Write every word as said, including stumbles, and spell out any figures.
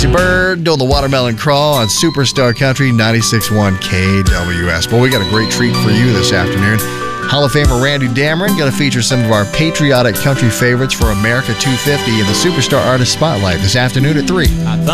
Tracy Bird doing the Watermelon Crawl on Superstar Country ninety-six point one K W S. Well, we got a great treat for you this afternoon. Hall of Famer Randy Dameron going to feature some of our patriotic country favorites for America two fifty in the Superstar Artist Spotlight this afternoon at three.